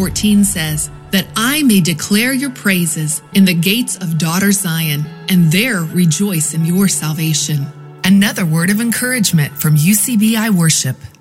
14 says, that I may declare your praises in the gates of daughter Zion, and there rejoice in your salvation. Another word of encouragement from UCBI Worship.